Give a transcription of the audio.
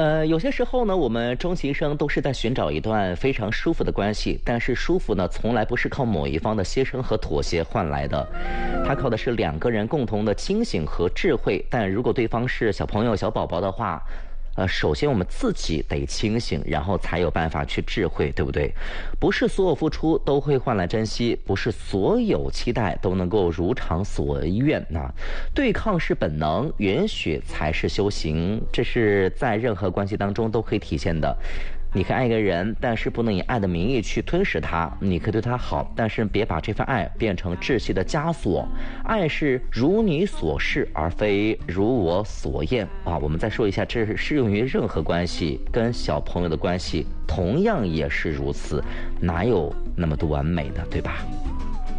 有些时候呢，我们终其一生都是在寻找一段非常舒服的关系，但是舒服呢，从来不是靠某一方的牺牲和妥协换来的，它靠的是两个人共同的清醒和智慧。但如果对方是小朋友、小宝宝的话，首先我们自己得清醒，然后才有办法去智慧，对不对？不是所有付出都会换来珍惜，不是所有期待都能够如偿所愿啊。对抗是本能，允许才是修行，这是在任何关系当中都可以体现的。你可以爱一个人，但是不能以爱的名义去吞噬他。你可以对他好，但是别把这份爱变成窒息的枷锁。爱是如你所示，而非如我所愿啊。我们再说一下，这是适用于任何关系，跟小朋友的关系同样也是如此，哪有那么多完美的，对吧？